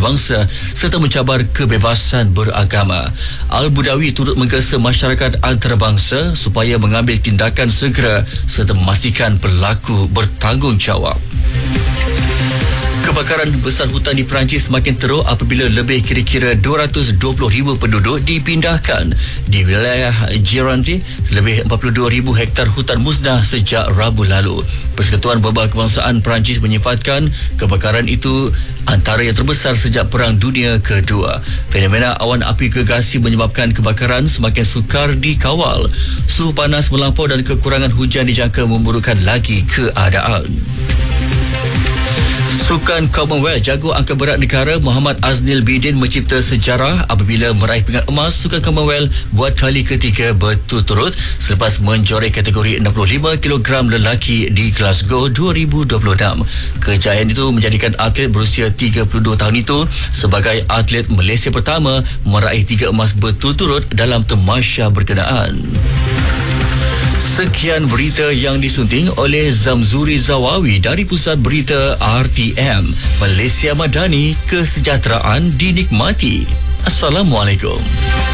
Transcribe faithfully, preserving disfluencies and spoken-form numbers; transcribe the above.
antarabangsa serta mencabar kebebasan beragama. Al-Budawi turut menggesa masyarakat antarabangsa supaya mengambil tindakan segera serta memastikan pelaku bertanggungjawab. Kebakaran besar hutan di Perancis semakin teruk apabila lebih kira-kira dua ratus dua puluh ribu penduduk dipindahkan. Di wilayah Gironde, lebih empat puluh dua ribu hektar hutan musnah sejak Rabu lalu. Persekutuan Babak Kebangsaan Perancis menyifatkan kebakaran itu antara yang terbesar sejak Perang Dunia Kedua. Fenomena awan api gergasi menyebabkan kebakaran semakin sukar dikawal. Suhu panas melampau dan kekurangan hujan dijangka memburukkan lagi keadaan. Sukan Commonwealth, jago angkat berat negara Muhammad Aznil Bidin mencipta sejarah apabila meraih pingat emas Sukan Commonwealth buat kali ketiga berturut-turut selepas menjoreng kategori enam puluh lima kilogram lelaki di Glasgow dua ribu dua puluh enam. Kejayaan itu menjadikan atlet berusia tiga puluh dua tahun itu sebagai atlet Malaysia pertama meraih tiga emas berturut-turut dalam tamasya berkenaan. Sekian berita yang disunting oleh Zamzuri Zawawi dari Pusat Berita R T M. Malaysia Madani, kesejahteraan dinikmati. Assalamualaikum.